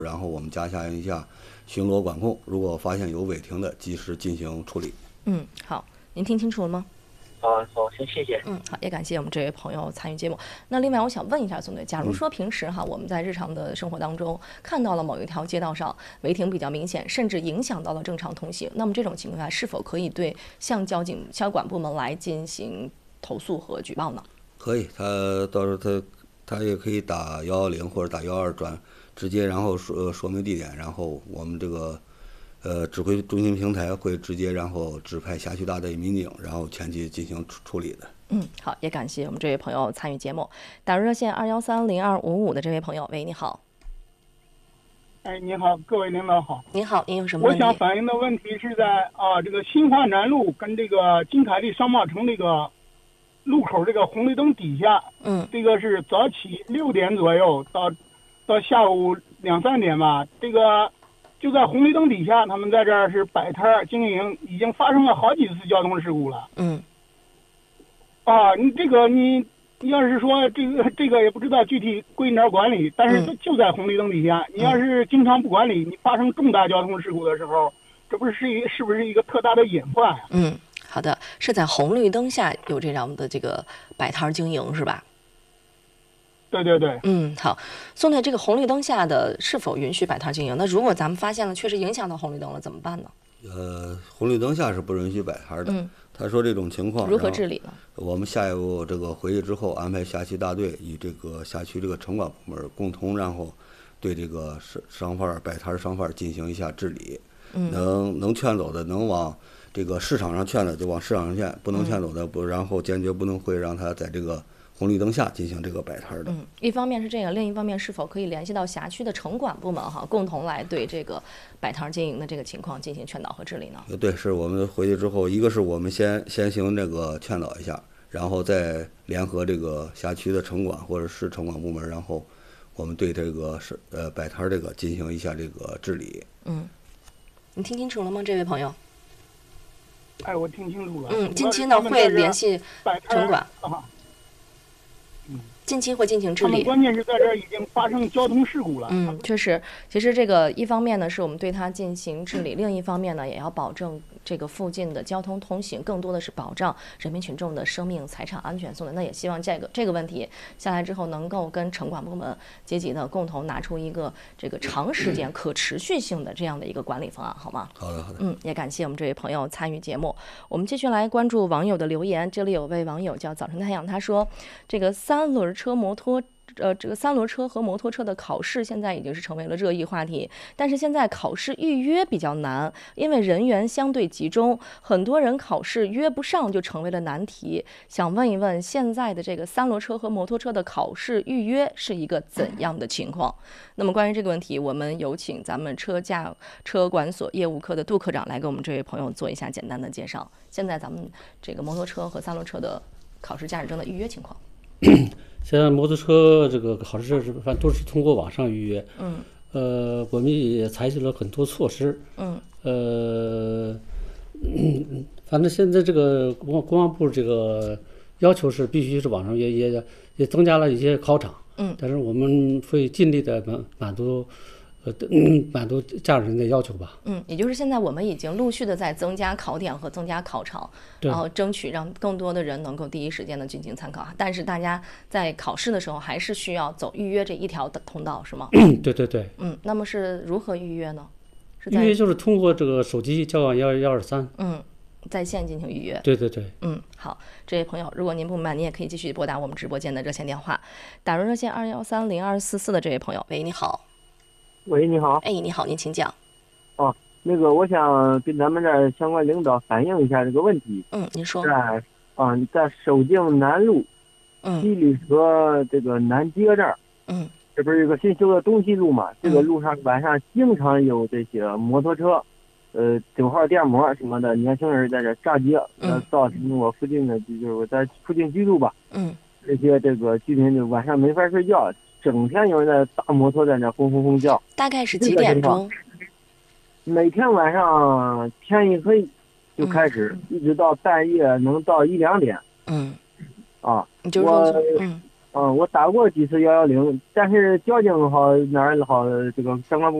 然后我们加强一下巡逻管控，如果发现有违停的，及时进行处理。 好，您听清楚了吗？ 好，谢谢。 好，也感谢我们这位朋友参与节目。那另外，我想问一下宋队，假如说平时我们在日常的生活当中看到了某一条街道上违停比较明显，甚至影响到了正常通行，那么这种情况下是否可以对向交管部门来进行投诉和举报呢？ 可以，到时候他也可以打110或者打122直接然后说明地点，然后我们这个指挥中心平台会直接然后指派辖区大队民警，然后前期进行处理的。 好，也感谢我们这位朋友参与节目。打入热线2130255的这位朋友，喂，你好。 你好，各位领导好。 您好，您有什么问题？ 我想反映的问题是在这个新华南路跟这个金凯利商贸城这个路口这个红绿灯底下，这个是早起6点左右到下午2、3点吧，这个就在红绿灯底下，他们在这儿是摆摊经营，已经发生了好几次交通事故了。你要是说这个也不知道具体归哪儿管理，但是就在红绿灯底下，你要是经常不管理，你发生重大交通事故的时候，这是不是一个特大的隐患呀？ 好的，是在红绿灯下有这样的这个摆摊经营是吧？ 对对对。 好，宋队，这个红绿灯下的是否允许摆摊经营？那如果咱们发现了确实影响到红绿灯了，怎么办呢？ 红绿灯下是不允许摆摊的。他说这种情况如何治理呢？ 我们下一步这个回去之后，安排辖区大队与这个辖区这个城管部门共同，然后对这个商贩摆摊商贩进行一下治理。能劝走的，能往这个市场上劝的就往市场上劝，不能劝走的不，然后坚决不能会让他在这个红绿灯下进行这个摆摊的。 一方面是这个，另一方面是否可以联系到辖区的城管部门共同来对这个摆摊经营的这个情况进行劝导和治理呢？ 对，是我们回去之后，一个是我们先行这个劝导一下，然后再联合这个辖区的城管或者是城管部门，然后我们对这个摆摊这个进行一下这个治理。 你听清楚了吗，这位朋友？ 我听清楚了。 近期呢会联系城管。近期会进行治理。 关键是在这儿已经发生交通事故了。 确实，其实这个一方面呢是我们对它进行治理，另一方面呢也要保证这个附近的交通通行，更多的是保障人民群众的生命财产安全。那也希望这个问题下来之后，能够跟城管部门积极的共同拿出一个这个长时间可持续性的这样的一个管理方案，好吗？ 好的。 也感谢我们这位朋友参与节目。我们继续来关注网友的留言。这里有位网友叫早晨太阳，他说这个三轮车和摩托车的考试现在已经是成为了热议话题，但是现在考试预约比较难，因为人员相对集中，很多人考试约不上就成为了难题。想问一问，现在的这个三轮车和摩托车的考试预约是一个怎样的情况？那么关于这个问题，我们有请咱们车管所业务科的杜科长来给我们这位朋友做一下简单的介绍。现在咱们这个摩托车和三轮车的考试驾驶证的预约情况。 现在摩托车这个考试反正都是通过网上预约。我们也采取了很多措施。反正现在这个公安部这个要求是必须是网上约，也增加了一些考场。但是我们会尽力的满足驾驶人的要求吧。 也就是现在我们已经陆续的在增加考点和增加考场，然后争取让更多的人能够第一时间的进行参考。但是大家在考试的时候还是需要走预约这一条的通道，是吗？ 对。 那么是如何预约呢？ 预约就是通过这个手机叫往123。 在线进行预约。 对。 好，这位朋友，如果您不明白，您也可以继续拨打我们直播间的热线电话，打入热线2130244的这位朋友，喂，你好。 喂，你好。 你好，您请讲。 那个我想跟咱们这儿相关领导反映一下这个问题。 您说。 在守敬南路七里河这个南街这儿，这不是有个新修的东西路嘛？这个路上晚上经常有这些摩托车9号电摩什么的年轻人在这炸街，造成我附近的就是我在附近居住吧。这些这个居民就晚上没法睡觉，整天有人在大摩托在那轰叫。 大概是几点钟？ 每天晚上天一黑就开始，一直到半夜能到1、2点。 你就是说我打过几次110，但是交警好哪儿好这个相关部